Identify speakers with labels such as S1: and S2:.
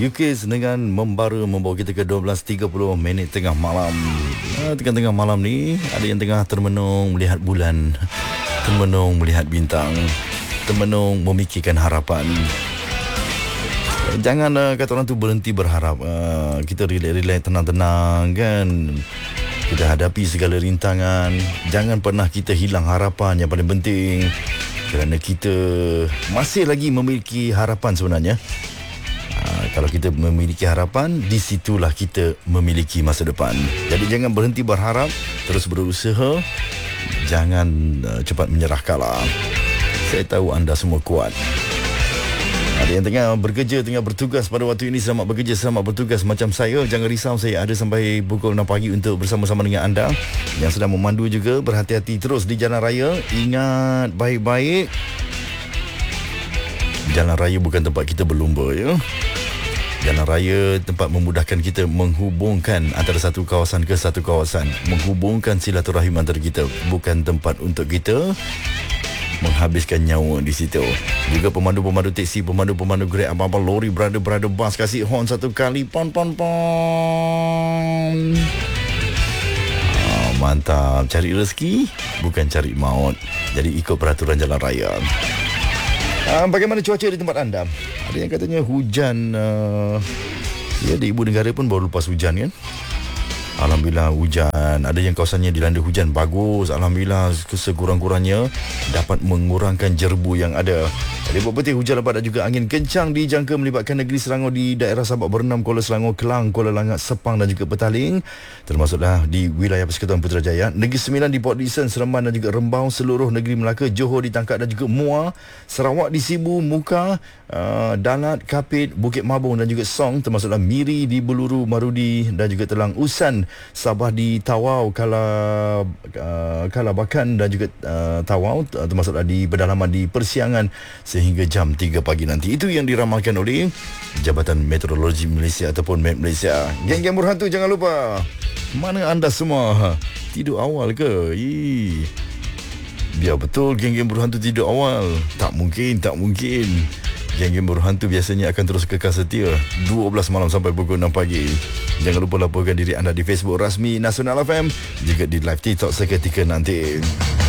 S1: UKIS dengan membara membawa kita ke 12.30 minit tengah malam. Tengah-tengah malam ni ada yang tengah termenung melihat bulan, termenung melihat bintang, termenung memikirkan harapan. Jangan kata orang tu berhenti berharap. Kita relax, tenang-tenang kan. Kita hadapi segala rintangan. Jangan pernah kita hilang harapan, yang paling penting. Kerana kita masih lagi memiliki harapan sebenarnya. Kalau kita memiliki harapan, di situlah kita memiliki masa depan. Jadi jangan berhenti berharap, terus berusaha. Jangan cepat menyerah kalah. Saya tahu anda semua kuat. Ada yang tengah bekerja, tengah bertugas pada waktu ini. Selamat bekerja, selamat bertugas macam saya. Jangan risau, saya ada sampai pukul 6 pagi untuk bersama-sama dengan anda. Yang sedang memandu juga, berhati-hati terus di jalan raya. Ingat baik-baik, jalan raya bukan tempat kita berlumba, ya. Jalan raya tempat memudahkan kita menghubungkan antara satu kawasan ke satu kawasan, menghubungkan silaturahim antara kita, bukan tempat untuk kita menghabiskan nyawa di situ. Juga pemandu-pemandu teksi, pemandu-pemandu Grab, apa-apa lori, berada bas, kasih horn satu kali, pon. Mantap. Cari rezeki bukan cari maut. Jadi ikut peraturan jalan raya. Bagaimana cuaca di tempat anda? Ada yang katanya hujan. Ya, di ibu negara pun baru lepas hujan kan. Alhamdulillah hujan. Ada yang kawasannya dilanda hujan, bagus. Alhamdulillah, sekurang-kurangnya dapat mengurangkan jerbu yang ada. Jadi buat betul, hujan lebat dan juga angin kencang dijangka melibatkan negeri Selangor di daerah Sabak Bernam, Kuala Selangor, Kelang, Kuala Langat, Sepang dan juga Petaling. Termasuklah di wilayah Persekutuan Putrajaya, Negeri Sembilan di Port Dickson, Seremban dan juga Rembau, seluruh negeri Melaka, Johor di Tangkak dan juga Muar, Sarawak di Sibu, Muka, Dalat, Kapit, Bukit Mabung dan juga Song, termasuklah Miri di Beluru, Marudi dan juga Telang Usan, Sabah di Tawau, Kalabakan dan juga Tawau, termasuklah di pedalaman di Persiangan sehingga jam 3 pagi nanti. Itu yang diramalkan oleh Jabatan Meteorologi Malaysia ataupun MET Malaysia. Geng-geng berhantu, jangan lupa. Mana anda semua? Tidur awal ke? Biar betul geng-geng berhantu tidur awal. Tak mungkin. Geng-geng berhantu biasanya akan terus kekal setia 12 malam sampai pukul 6 pagi. Jangan lupa laporkan diri anda di Facebook rasmi Nasional FM, juga di live TikTok seketika nanti.